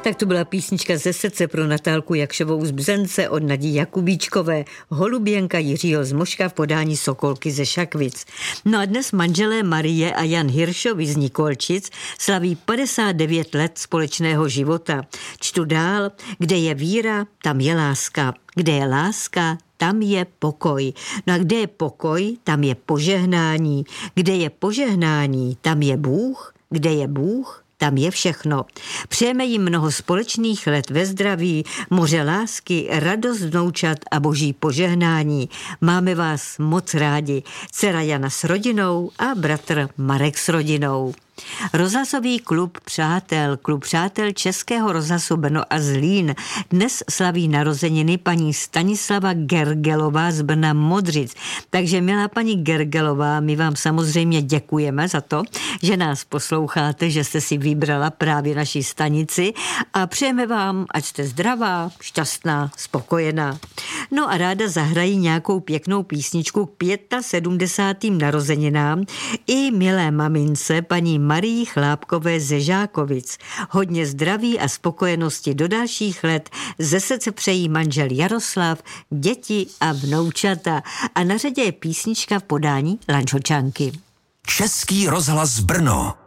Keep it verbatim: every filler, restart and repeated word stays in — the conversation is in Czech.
Tak to byla písnička ze srdce pro Natálku Jakšovou z Bzence od Nadí Jakubíčkové, Holuběnka Jiřího z Moška v podání Sokolky ze Šakvic. No a dnes manželé Marie a Jan Hiršovi z Nikolčic slaví padesát devět let společného života. Čtu dál, kde je víra, tam je láska, kde je láska, tam je pokoj. No a kde je pokoj, tam je požehnání. Kde je požehnání, tam je Bůh. Kde je Bůh, tam je všechno. Přejeme jim mnoho společných let ve zdraví, moře lásky, radost vnoučat a boží požehnání. Máme vás moc rádi. Dcera Jana s rodinou a bratr Marek s rodinou. Rozhlasový klub Přátel, klub Přátel Českého rozhlasu Brno a Zlín dnes slaví narozeniny paní Stanislava Gergelová z Brna Modřic. Takže milá paní Gergelová, my vám samozřejmě děkujeme za to, že nás posloucháte, že jste si vybrala právě naši stanici a přejeme vám, ať jste zdravá, šťastná, spokojená. No a ráda zahrají nějakou pěknou písničku k sedmdesátým pátým narozeninám i milé mamince paní Marii Chlápkové ze Žákovic. Hodně zdraví a spokojenosti do dalších let. Ze srdce přejí manžel Jaroslav, děti a vnoučata. A na řadě je písnička v podání Lančočanky. Český rozhlas Brno.